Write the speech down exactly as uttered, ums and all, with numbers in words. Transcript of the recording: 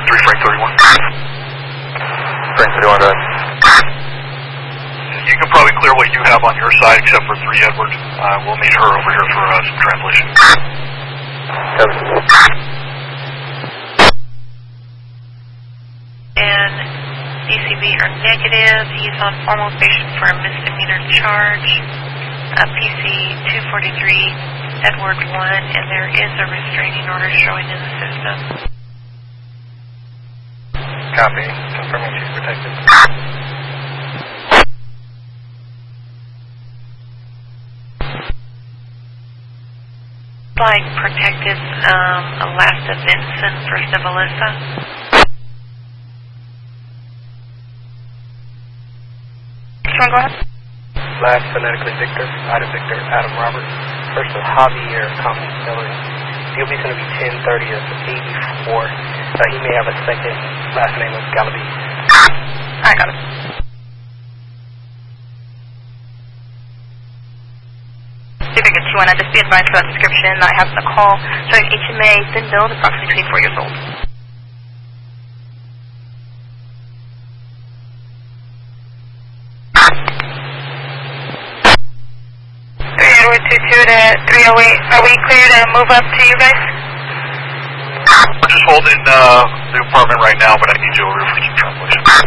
three Frank thirty-one. Frank thirty-one, go ahead. You can probably clear what you have on your side except for three Edward. Uh, we'll need her over here for uh, some translation. And D C B are negative. He's on formal station for a misdemeanor charge. Uh, P C two forty-three, Edward one, and there is a restraining order showing in the system. Copy. Confirming she's protected. Like protected um, Alasta Vincent first of Alyssa. Can go ahead? Last phonetically Victor, Adam Victor, Adam Robert. First of Javier, Compton Spiller. D O B's going to be ten thirty of eighty-four. Uh, he may have a second last name of Galaby. I got it. Victor two one, just be advised for that description. I have the call showing H M A, thin build, approximately twenty-four years old. three Edward two two to three oh eight. Are we clear to move up to you guys? We're just holding uh, the apartment right now, but I need you over here for some translation.